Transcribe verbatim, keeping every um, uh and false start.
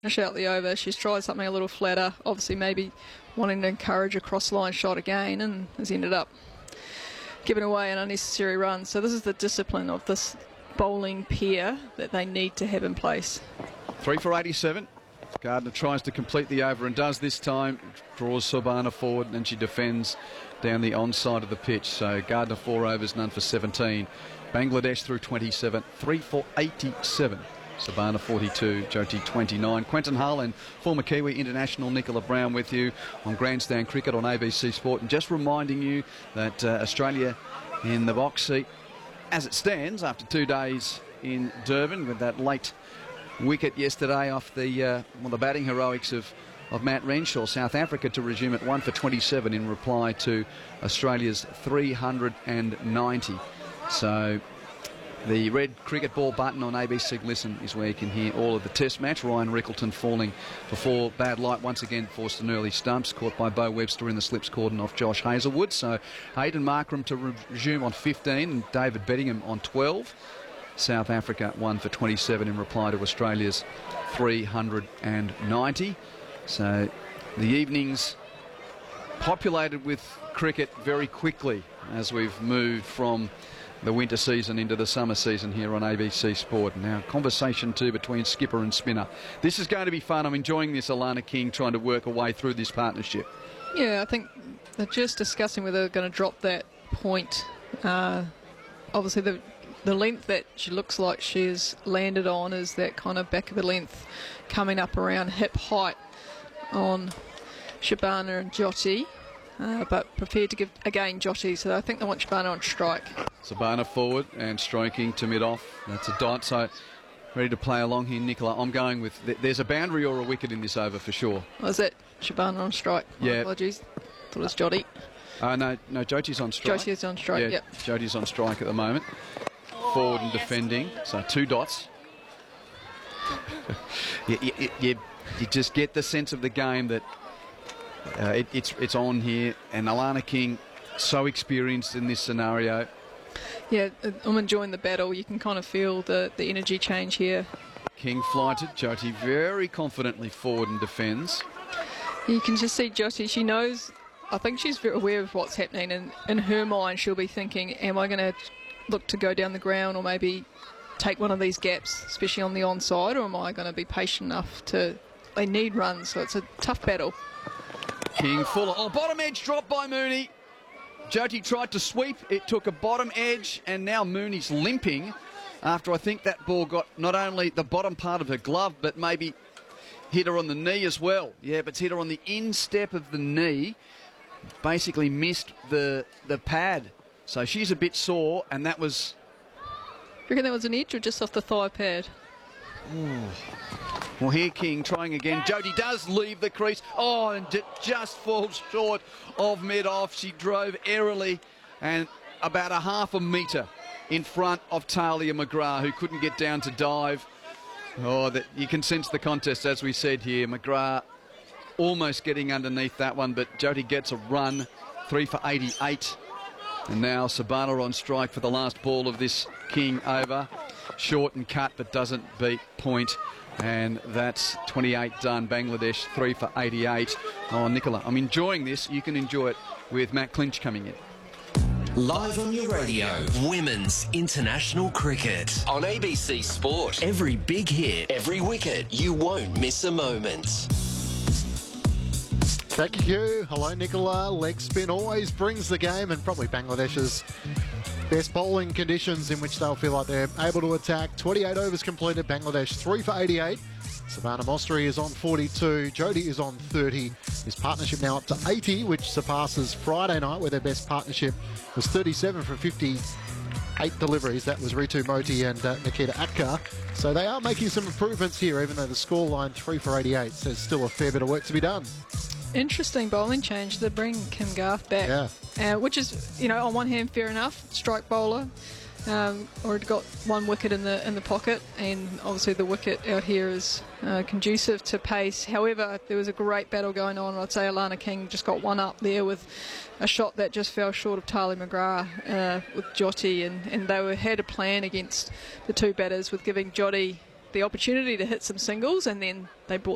finish out the over. She's tried something a little flatter, obviously maybe wanting to encourage a cross-line shot again, and has ended up giving away an unnecessary run. So this is the discipline of this bowling pair that they need to have in place. Three for eighty-seven. Gardner tries to complete the over and does this time. Draws Sobhana forward and she defends down the onside of the pitch. So Gardner four overs, none for seventeen. Bangladesh through twenty-seven. Three for eighty-seven. Sobhana forty-two, Jyoti twenty-nine. Quentin Harlan, former Kiwi international, Nicola Brown with you on Grandstand Cricket on A B C Sport. And just reminding you that uh, Australia in the box seat as it stands after two days in Durban with that late wicket yesterday off the uh, well, the batting heroics of, of Matt Renshaw. South Africa to resume at one for twenty-seven in reply to Australia's three hundred ninety. So the red cricket ball button on A B C Listen is where you can hear all of the test match. Ryan Rickleton falling before bad light once again, forced an early stumps, caught by Bo Webster in the slips cordon off Josh Hazlewood. So Hayden Markram to resume on fifteen and David Bettingham on twelve. South Africa one for twenty-seven in reply to Australia's three hundred ninety. So the evenings populated with cricket very quickly as we've moved from the winter season into the summer season here on A B C Sport. Now, conversation too between skipper and spinner. This is going to be fun. I'm enjoying this, Alana King, trying to work her way through this partnership. Yeah, I think they're just discussing whether they're going to drop that point. Uh, obviously, the the length that she looks like she's landed on is that kind of back of the length coming up around hip height on Sobhana and Jyoti. Uh, but prepared to give again Jyoti, so I think they want Sobhana on strike. Sobhana forward and stroking to mid-off. That's a dot, so ready to play along here, Nicola. I'm going with, th there's a boundary or a wicket in this over for sure. Was it Sobhana on strike? My yeah. apologies. Thought it was Jyoti. Uh, no, no, Jyoti's on strike. Jyoti's on strike, yeah, yep. Jyoti's on strike at the moment. Forward and defending, so two dots. you, you, you, you just get the sense of the game that uh, it, it's, it's on here, and Alana King, so experienced in this scenario. Yeah, I'm enjoying the battle. You can kind of feel the, the energy change here. King flighted, Jyoti very confidently forward and defends. You can just see Jyoti, she knows, I think she's very aware of what's happening, and in her mind she'll be thinking, am I going to look to go down the ground or maybe take one of these gaps, especially on the onside, or am I going to be patient enough to, they need runs, so it's a tough battle. King full, oh, bottom edge drop by Mooney. Jyoti tried to sweep, it took a bottom edge, and now Mooney's limping after I think that ball got not only the bottom part of her glove, but maybe hit her on the knee as well. Yeah, but it's hit her on the instep of the knee, basically missed the, the pad. So she's a bit sore, and that was... Do you reckon that was an edge or just off the thigh pad? Ooh. Well, here King trying again. Jyoti does leave the crease. Oh, and it just falls short of mid-off. She drove airily and about a half a metre in front of Talia McGrath, who couldn't get down to dive. Oh, that you can sense the contest, as we said here. McGrath almost getting underneath that one, but Jyoti gets a run. Three for eighty-eight. And now Sobhana on strike for the last ball of this King over. Short and cut, but doesn't beat point. And that's twenty-eight done. Bangladesh three for eighty-eight. Oh, Nicola, I'm enjoying this. You can enjoy it with Matt Clinch coming in. Live on your radio, Women's International Cricket on A B C Sport. Every big hit, every wicket, you won't miss a moment. Thank you. Hello, Nicola. Leg spin always brings the game, and probably Bangladesh's best bowling conditions in which they'll feel like they're able to attack. twenty-eight overs completed. Bangladesh three for eighty-eight. Savannah Mostri is on forty-two. Jyoti is on thirty. His partnership now up to eighty, which surpasses Friday night, where their best partnership was thirty-seven for fifty-eight deliveries. That was Ritu Moti and uh, Nikita Atkar. So they are making some improvements here, even though the scoreline three for eighty-eight says still a fair bit of work to be done. Interesting bowling change. They bring Kim Garth back, yeah. uh, which is, you know, on one hand fair enough. Strike bowler, um, already got one wicket in the in the pocket, and obviously the wicket out here is uh, conducive to pace. However, there was a great battle going on. I'd say Alana King just got one up there with a shot that just fell short of Talia McGrath uh, with Jyoti, and and they were, had a plan against the two batters with giving Jyoti the opportunity to hit some singles, and then they brought